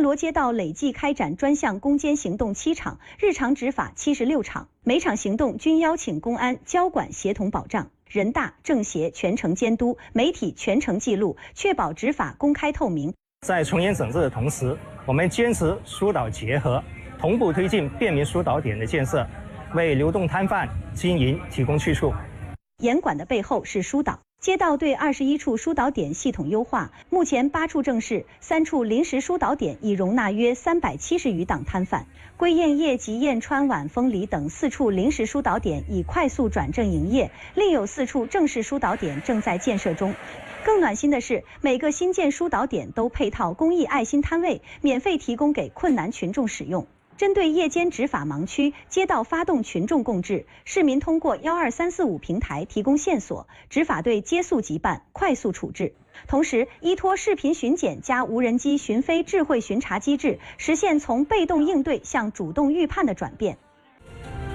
汴罗街道累计开展专项攻坚行动7场，日常执法76场，每场行动均邀请公安、交管协同保障，人大、政协全程监督，媒体全程记录，确保执法公开透明。 在从严整治的同时，我们坚持疏导结合，同步推进便民疏导点的建设，为流动摊贩经营提供去处。 严管的背后是疏导。街道对21处疏导点系统优化，目前8处正式，3处临时疏导点已容纳约370余档摊贩。归雁驿及雁川皖丰里等4处临时疏导点已快速转正营业，另有4处正式疏导点正在建设中。更暖心的是，每个新建疏导点都配套公益爱心摊位，免费提供给困难群众使用。针对夜间执法盲区，街道发动群众共治，市民通过12345平台提供线索，执法队接速即办，快速处置。同时，依托视频巡检加无人机巡飞智慧巡查机制，实现从被动应对向主动预判的转变。